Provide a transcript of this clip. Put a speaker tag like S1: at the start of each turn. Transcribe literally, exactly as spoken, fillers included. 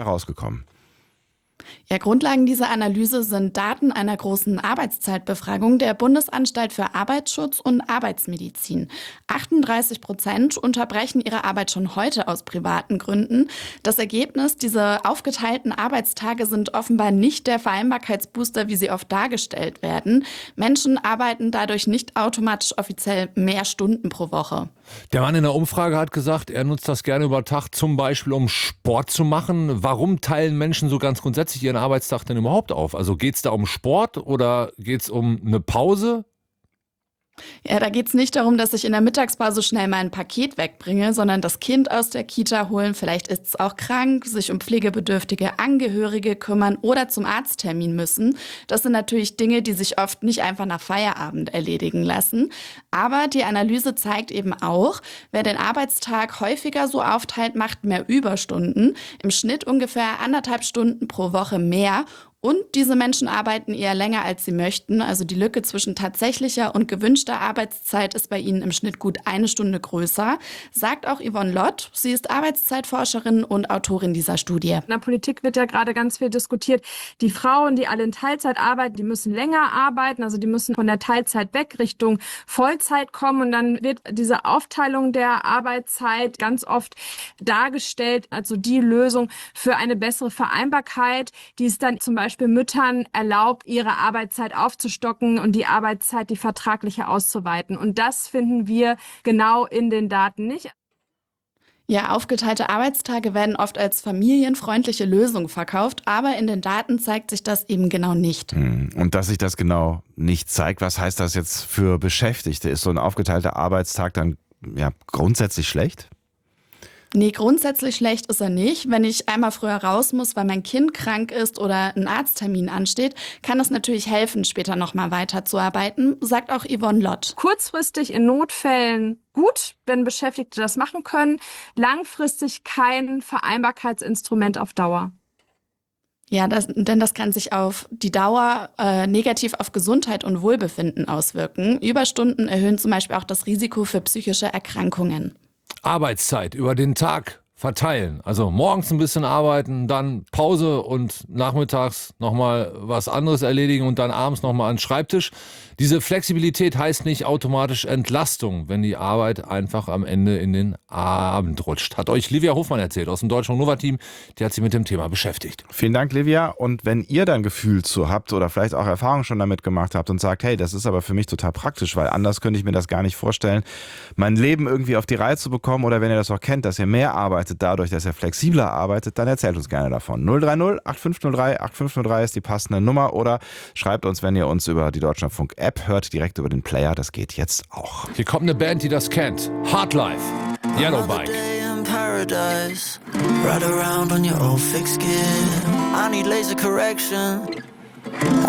S1: herausgekommen?
S2: Ja, Grundlagen dieser Analyse sind Daten einer großen Arbeitszeitbefragung der Bundesanstalt für Arbeitsschutz und Arbeitsmedizin. achtunddreißig Prozent unterbrechen ihre Arbeit schon heute aus privaten Gründen. Das Ergebnis, diese aufgeteilten Arbeitstage sind offenbar nicht der Vereinbarkeitsbooster, wie sie oft dargestellt werden. Menschen arbeiten dadurch nicht automatisch offiziell mehr Stunden pro Woche.
S3: Der Mann in der Umfrage hat gesagt, er nutzt das gerne über Tag, zum Beispiel um Sport zu machen. Warum teilen Menschen so ganz grundsätzlich ihren Arbeitstag denn überhaupt auf? Also geht es da um Sport oder geht es um eine Pause?
S2: Ja, da geht's nicht darum, dass ich in der Mittagspause schnell mal ein Paket wegbringe, sondern das Kind aus der Kita holen, vielleicht ist es auch krank, sich um pflegebedürftige Angehörige kümmern oder zum Arzttermin müssen. Das sind natürlich Dinge, die sich oft nicht einfach nach Feierabend erledigen lassen. Aber die Analyse zeigt eben auch, wer den Arbeitstag häufiger so aufteilt, macht mehr Überstunden. Im Schnitt ungefähr anderthalb Stunden pro Woche mehr. Und diese Menschen arbeiten eher länger, als sie möchten. Also die Lücke zwischen tatsächlicher und gewünschter Arbeitszeit ist bei ihnen im Schnitt gut eine Stunde größer, sagt auch Yvonne Lott. Sie ist Arbeitszeitforscherin und Autorin dieser Studie.
S4: In der Politik wird ja gerade ganz viel diskutiert. Die Frauen, die alle in Teilzeit arbeiten, die müssen länger arbeiten. Also die müssen von der Teilzeit weg Richtung Vollzeit kommen. Und dann wird diese Aufteilung der Arbeitszeit ganz oft dargestellt, also die Lösung für eine bessere Vereinbarkeit, die es dann zum Beispiel Beispiel Müttern erlaubt, ihre Arbeitszeit aufzustocken und die Arbeitszeit, die vertragliche, auszuweiten. Und das finden wir genau in den Daten nicht.
S2: Ja, aufgeteilte Arbeitstage werden oft als familienfreundliche Lösung verkauft, aber in den Daten zeigt sich das eben genau nicht.
S1: Und dass sich das genau nicht zeigt, was heißt das jetzt für Beschäftigte? Ist so ein aufgeteilter Arbeitstag dann ja grundsätzlich schlecht?
S2: Nee, grundsätzlich schlecht ist er nicht. Wenn ich einmal früher raus muss, weil mein Kind krank ist oder ein Arzttermin ansteht, kann es natürlich helfen, später nochmal weiterzuarbeiten, sagt auch Yvonne Lott.
S4: Kurzfristig in Notfällen gut, wenn Beschäftigte das machen können. Langfristig kein Vereinbarkeitsinstrument auf Dauer.
S2: Ja, das, denn das kann sich auf die Dauer äh, negativ auf Gesundheit und Wohlbefinden auswirken. Überstunden erhöhen zum Beispiel auch das Risiko für psychische Erkrankungen.
S3: Arbeitszeit über den Tag verteilen. Also morgens ein bisschen arbeiten, dann Pause und nachmittags nochmal was anderes erledigen und dann abends nochmal an den Schreibtisch. Diese Flexibilität heißt nicht automatisch Entlastung, wenn die Arbeit einfach am Ende in den Abend rutscht. Hat euch Livia Hofmann erzählt aus dem Deutschen Nova-Team. Die hat sich mit dem Thema beschäftigt.
S1: Vielen Dank, Livia. Und wenn ihr dann Gefühl zu habt oder vielleicht auch Erfahrung schon damit gemacht habt und sagt, hey, das ist aber für mich total praktisch, weil anders könnte ich mir das gar nicht vorstellen, mein Leben irgendwie auf die Reihe zu bekommen, oder wenn ihr das auch kennt, dass ihr mehr arbeitet dadurch, dass ihr flexibler arbeitet, dann erzählt uns gerne davon. null drei null acht fünf null drei acht fünf null drei ist die passende Nummer, oder schreibt uns, wenn ihr uns über die Deutschlandfunk-App hört, direkt über den Player. Das geht jetzt auch.
S3: Hier kommt eine Band, die das kennt. Hardlife, Yellow Bike.
S5: Paradise, ride around on your old fixed gear. I need laser correction.